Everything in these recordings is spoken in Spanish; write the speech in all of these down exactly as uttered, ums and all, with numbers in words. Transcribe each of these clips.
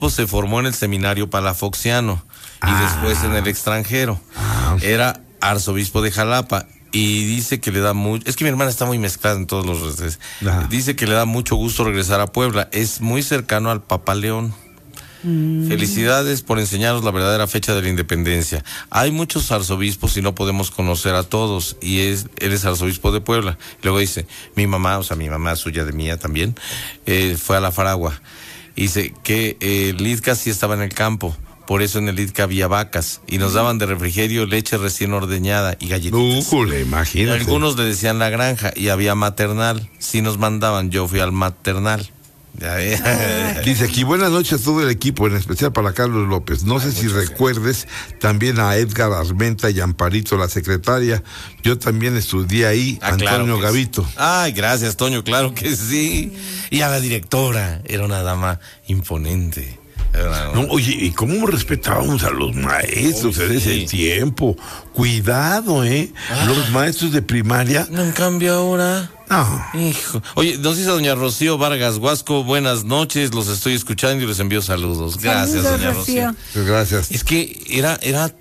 se formó en el seminario palafoxiano y Ah. después en el extranjero. Ah. Era arzobispo de Jalapa y dice que le da mucho, es que mi hermana está muy mezclada en todos los, Ajá. dice que le da mucho gusto regresar a Puebla, es muy cercano al Papa León. Mm. Felicidades por enseñarnos la verdadera fecha de la independencia. Hay muchos arzobispos y no podemos conocer a todos, y es, él es arzobispo de Puebla. Luego dice, mi mamá, o sea, mi mamá suya de mía también, eh, fue a la Faragua. Dice que eh, el Lidca sí estaba en el campo, por eso en el Lidca había vacas, y nos daban de refrigerio leche recién ordeñada y galletitas. Újule, imagínate. Algunos le decían la granja, y había maternal. Sí nos mandaban, yo fui al maternal. Ya, ya. Dice aquí, buenas noches a todo el equipo, en especial para Carlos López. No sé si recuerdes también a Edgar Armenta y Amparito, la secretaria. Yo también estudié ahí, Ah, Antonio claro que Gavito. Sí. Ay, gracias, Toño, claro que sí. Y a la directora, era una dama imponente. Una... No, oye, ¿y cómo respetábamos a los maestros oh, en ese sí. tiempo? Cuidado, ¿eh? Ah. Los maestros de primaria. No, en cambio ahora... No. Hijo. Oye, nos dice doña Rocío Vargas Huasco, buenas noches, los estoy escuchando y les envío saludos. Gracias, saludos, doña Rocío. Rocío. Gracias. Es que era, era...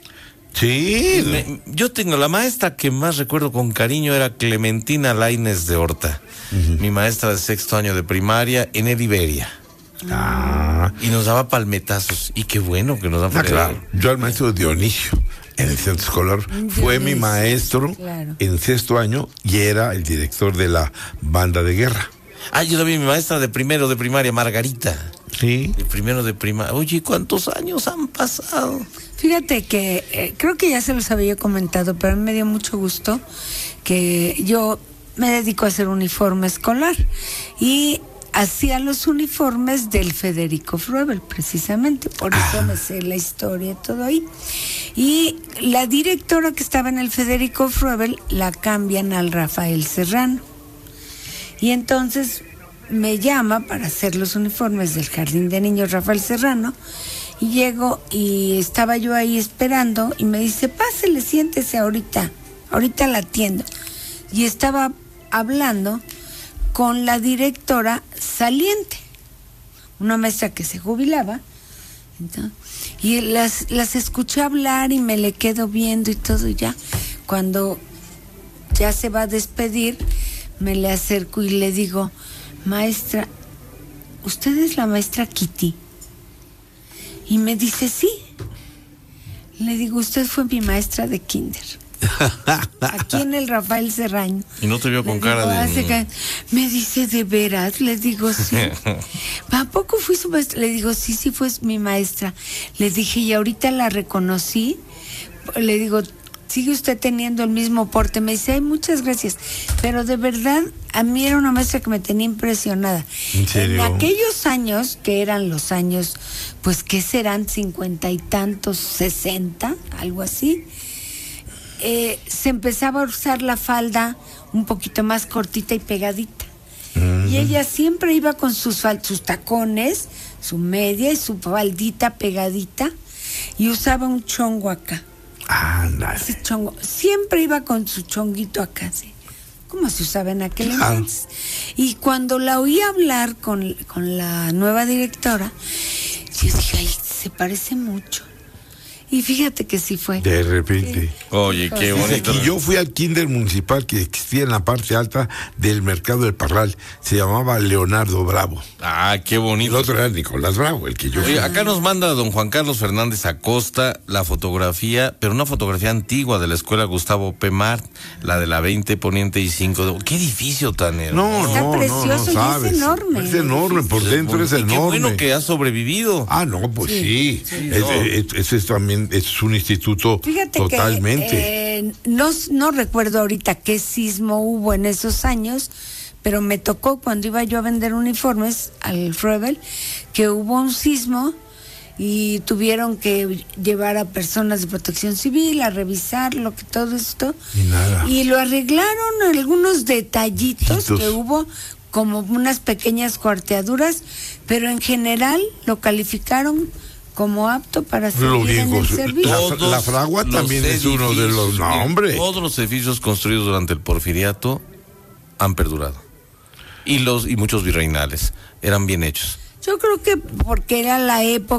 Sí. Me, yo tengo la maestra que más recuerdo con cariño era Clementina Lainez de Horta, uh-huh. mi maestra de sexto año de primaria en el Iberia. Ah. Y nos daba palmetazos, y qué bueno que nos daba. Ah, claro. Yo al maestro Dionisio en el centro escolar Dionisio, fue mi maestro claro. en sexto año y era el director de la banda de guerra. Ah, yo también mi maestra de primero de primaria, Margarita. Sí. De primero de primaria. Oye, ¿cuántos años han pasado? Fíjate que eh, creo que ya se los había comentado, pero a mí me dio mucho gusto que yo me dedico a hacer uniforme escolar y hacía los uniformes del Federico Fruebel, precisamente, por eso ah. me sé la historia y todo ahí. Y la directora que estaba en el Federico Fruebel la cambian al Rafael Serrano. Y entonces me llama para hacer los uniformes del Jardín de Niños Rafael Serrano, y llego y estaba yo ahí esperando, y me dice, pásele, siéntese ahorita, ahorita la atiendo. Y estaba hablando con la directora saliente, una maestra que se jubilaba, entonces, y las, las escuché hablar y me le quedo viendo y todo, y ya, cuando ya se va a despedir, me le acerco y le digo, maestra, ¿usted es la maestra Kitty? Y me dice, sí. Le digo, usted fue mi maestra de kinder. Aquí en el Rafael Serrano. Y no te vio con cara de... Que... Me dice, ¿de veras? Le digo, sí. ¿A poco fui su maestra? Le digo, sí, sí fue mi maestra. Le dije, y ahorita la reconocí. Le digo, ¿sigue usted teniendo el mismo porte? Me dice, ay, muchas gracias. Pero de verdad, a mí era una maestra que me tenía impresionada. ¿En serio? En aquellos años, que eran los años, pues, ¿qué serán? Cincuenta y tantos, sesenta, algo así. Eh, se empezaba a usar la falda un poquito más cortita y pegadita. Uh-huh. Y ella siempre iba con sus, sus tacones, su media y su faldita pegadita, y usaba un chongo acá. Ándale. Ese chongo, siempre iba con su chonguito acá, ¿sí? Como se usaba en aquel ah. entonces. Y cuando la oí hablar con, con la nueva directora, yo dije, ay, se parece mucho. Y fíjate que sí fue. De repente. Sí. Oye, qué bonito. Y yo fui al kinder municipal que existía en la parte alta del Mercado del Parral. Se llamaba Leonardo Bravo. Ah, qué bonito. El otro era Nicolás Bravo, el que yo fui. Oye, acá nos manda don Juan Carlos Fernández Acosta la fotografía, pero una fotografía antigua de la escuela Gustavo P. Mart, la de la veinte Poniente y cinco. ¿Qué edificio tan hermoso? No, Está no, precioso, no, no, y es enorme. Es enorme, por dentro es enorme. Qué bueno que ha sobrevivido. Ah, no, pues sí. sí, sí. Es, es, es, es también es un instituto. Fíjate totalmente. Que, eh, no, no recuerdo ahorita qué sismo hubo en esos años, pero me tocó cuando iba yo a vender uniformes al Fruebel, que hubo un sismo y tuvieron que llevar a personas de protección civil a revisar lo que todo esto. Y nada. Y lo arreglaron, algunos detallitos Hitos. que hubo, como unas pequeñas cuarteaduras, pero en general lo calificaron como apto para servir en el servicio. La, la Fragua también es uno de los nombres. Todos los edificios construidos durante el Porfiriato han perdurado. Y los y muchos virreinales eran bien hechos. Yo creo que porque era la época